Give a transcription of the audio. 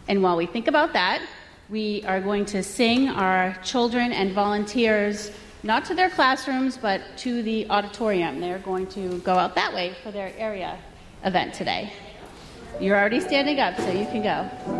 And while we think about that, we are going to sing our children and volunteers, not to their classrooms, but to the auditorium. They're going to go out that way for their area event today. You're already standing up, so you can go.